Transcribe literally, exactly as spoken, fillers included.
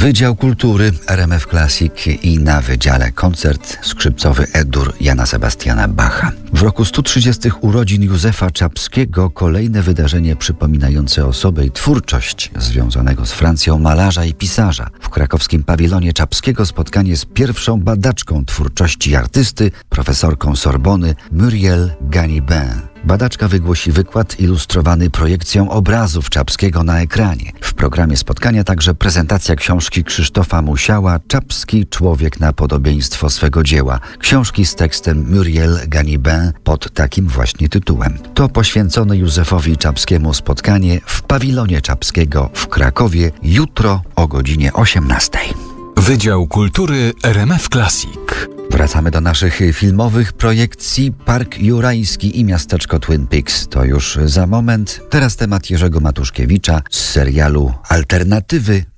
Wydział Kultury R M F Classic i na wydziale koncert skrzypcowy E-dur Jana Sebastiana Bacha. W roku stu trzydziestych urodzin Józefa Czapskiego kolejne wydarzenie przypominające osobę i twórczość związanego z Francją malarza i pisarza. W krakowskim pawilonie Czapskiego spotkanie z pierwszą badaczką twórczości artysty, profesorką Sorbony Muriel Ganibin. Badaczka wygłosi wykład ilustrowany projekcją obrazów Czapskiego na ekranie. W programie spotkania także prezentacja książki Krzysztofa Musiała „Czapski człowiek na podobieństwo swego dzieła”. Książki z tekstem Muriel Ganibin pod takim właśnie tytułem. To poświęcone Józefowi Czapskiemu spotkanie w pawilonie Czapskiego w Krakowie jutro o godzinie osiemnastej. Wydział Kultury R M F Classic. Wracamy do naszych filmowych projekcji. Park Jurajski i miasteczko Twin Peaks to już za moment. Teraz temat Jerzego Matuszkiewicza z serialu Alternatywy